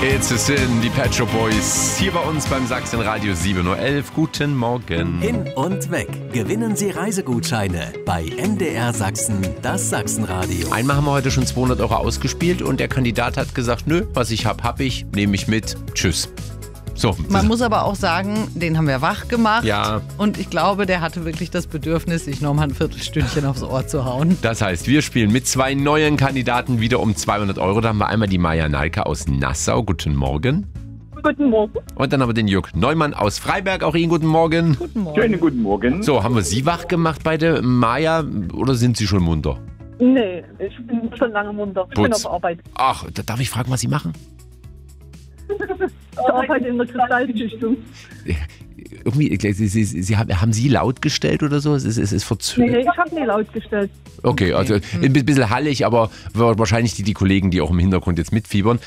It's a Sin, die Pet Shop Boys, hier bei uns beim Sachsenradio 7.11 Uhr. Guten Morgen. Hin und weg. Gewinnen Sie Reisegutscheine bei MDR Sachsen, das Sachsenradio. Einmal haben wir heute schon 200 Euro ausgespielt und der Kandidat hat gesagt, nö, was ich hab ich, nehme ich mit. Tschüss. So. Man muss aber auch sagen, den haben wir wach gemacht. Ja. Und ich glaube, der hatte wirklich das Bedürfnis, sich nochmal ein Viertelstündchen aufs Ohr zu hauen. Das heißt, wir spielen mit 2 neuen Kandidaten wieder um 200 Euro. Da haben wir einmal die Maja Nalke aus Nassau. Guten Morgen. Guten Morgen. Und dann haben wir den Jörg Neumann aus Freiberg. Auch Ihnen guten Morgen. Guten Morgen. Schönen guten Morgen. So, haben wir Sie wach gemacht bei der Maja oder sind Sie schon munter? Nee, ich bin schon lange munter. Ich bin Putz. auf Arbeit. Ach, darf ich fragen, was Sie machen? Ich arbeite in der Kristalldichtung. Irgendwie, Sie haben Sie laut gestellt oder so? Es ist verzögert. Nee, ich habe nie laut gestellt. Okay, also ein bisschen hallig, aber wahrscheinlich die Kollegen, die auch im Hintergrund jetzt mitfiebern.